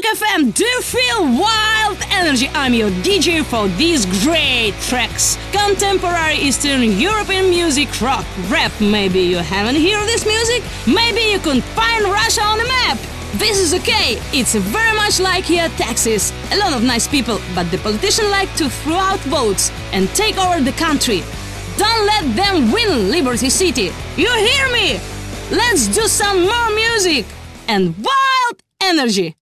FM. Do you feel wild energy? I'm your DJ for these great tracks. Contemporary Eastern European music, rock, rap. Maybe you haven't heard this music? Maybe you couldn't find Russia on the map. This is okay. It's very much like here Texas. A lot of nice people, but the politicians like to throw out votes and take over the country. Don't let them win Liberty City. You hear me? Let's do some more music and wild energy.